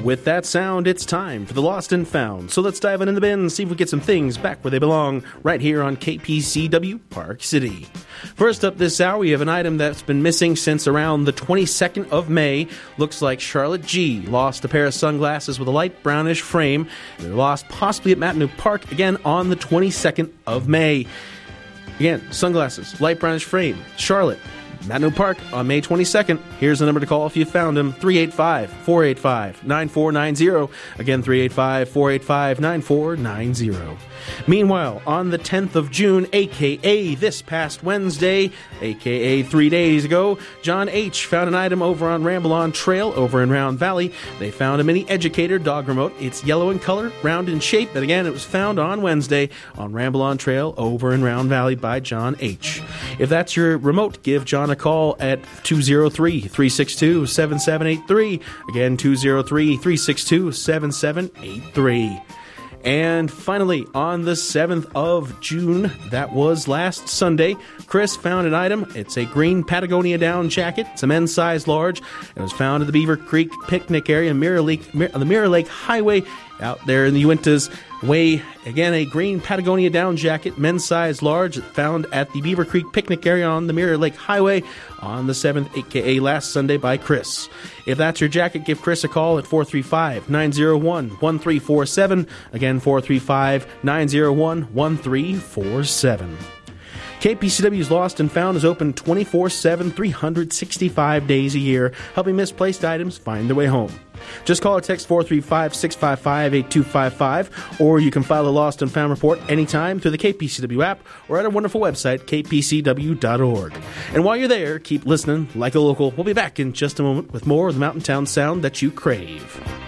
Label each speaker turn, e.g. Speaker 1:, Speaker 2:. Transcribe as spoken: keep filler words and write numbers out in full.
Speaker 1: With that sound, it's time for the Lost and Found. So let's dive in the bin and see if we get some things back where they belong, right here on K P C W Park City. First up this hour, we have an item that's been missing since around the twenty-second of May. Looks like Charlotte G. lost a pair of sunglasses with a light brownish frame. They're lost possibly at Matanu Park, again on the twenty-second of May. Again, sunglasses, light brownish frame, Charlotte, Matanu Park on May twenty-second. Here's the number to call if you found him, three eight five, four eight five, nine four nine zero. Again, three eight five, four eight five, nine four nine zero. Meanwhile, on the tenth of June, a k a this past Wednesday, a k a three days ago, John H. found an item over on Ramblon Trail over in Round Valley. They found a mini Educator dog remote. It's yellow in color, round in shape, and again, it was found on Wednesday on Ramblon Trail over in Round Valley by John H. If that's your remote, give John a call at two oh three, three six two, seven seven eight three. Again, two oh three, three six two, seven seven eight three. And finally, on the seventh of June, that was last Sunday, Chris found an item. It's a green Patagonia down jacket. It's a men's size large. It was found at the Beaver Creek picnic area, Mirror Lake, the Mirror Lake Highway, out there in the Uintas Way. Again, a green Patagonia down jacket, men's size large, found at the Beaver Creek picnic area on the Mirror Lake Highway on the seventh, a k a last Sunday by Chris. If that's your jacket, give Chris a call at four three five, nine oh one, one three four seven. Again, four three five, nine oh one, one three four seven. K P C W's Lost and Found is open twenty-four seven, three hundred sixty-five days a year, helping misplaced items find their way home. Just call or text four three five, six five five, eight two five five, or you can file a Lost and Found report anytime through the K P C W app or at our wonderful website, k p c w dot org. And while you're there, keep listening like a local. We'll be back in just a moment with more of the Mountain Town sound that you crave.